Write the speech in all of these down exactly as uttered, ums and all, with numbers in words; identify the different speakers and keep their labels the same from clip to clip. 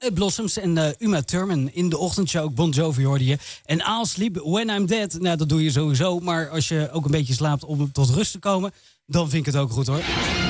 Speaker 1: Uh, Blossoms en uh, Uma Thurman. In de ochtendshow ook Bon Jovi hoorde je. En I'll Sleep When I'm Dead. Nou, dat doe je sowieso. Maar als je ook een beetje slaapt om tot rust te komen, dan vind ik het ook goed, hoor.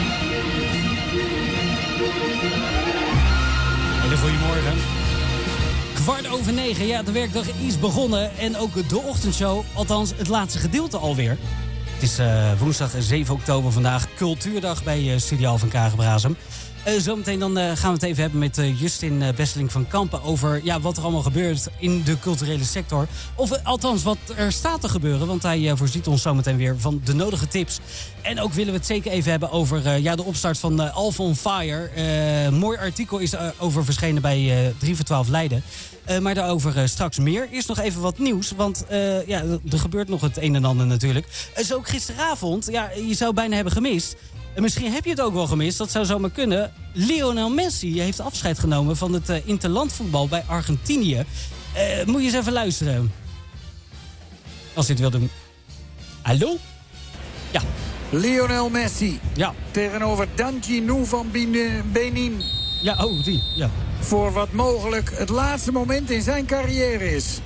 Speaker 1: Hele goedemorgen. Kwart over negen. Ja, de werkdag is begonnen. En ook de ochtendshow. Althans, het laatste gedeelte alweer. Het is uh, woensdag zeven oktober vandaag. Cultuurdag bij uh, Studio van Kagenbrazem. Uh, zometeen dan uh, gaan we het even hebben met uh, Justin uh, Besseling van Kampen over ja, wat er allemaal gebeurt in de culturele sector. Of uh, althans wat er staat te gebeuren, want hij uh, voorziet ons zometeen weer van de nodige tips. En ook willen we het zeker even hebben over uh, ja, de opstart van uh, Alpha on Fire. Uh, een mooi artikel is uh, over verschenen bij uh, drie voor twaalf Leiden. Uh, maar daarover uh, straks meer. Eerst nog even wat nieuws, want uh, ja, er gebeurt nog het een en ander natuurlijk. Uh, zo ook gisteravond, ja, je zou bijna hebben gemist. En misschien heb je het ook wel gemist, dat zou zomaar kunnen. Lionel Messi heeft afscheid genomen van het uh, interlandvoetbal bij Argentinië. Uh, moet je eens even luisteren. Als je het wil doen. Hallo? Ja.
Speaker 2: Lionel Messi.
Speaker 1: Ja.
Speaker 2: Tegenover Danji Nou van Benin.
Speaker 1: Ja, oh, die. Ja.
Speaker 2: Voor wat mogelijk het laatste moment in zijn carrière is.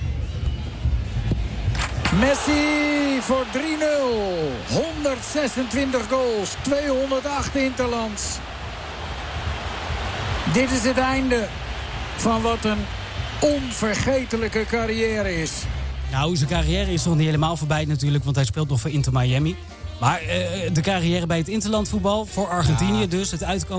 Speaker 2: Messi voor drie nul. honderdzesentwintig goals. tweehonderdacht interlands. Dit is het einde van wat een onvergetelijke carrière is.
Speaker 1: Nou, zijn carrière is nog niet helemaal voorbij natuurlijk, want hij speelt nog voor Inter Miami. Maar uh, de carrière bij het interlandvoetbal voor Argentinië, ja. Dus het uitkomen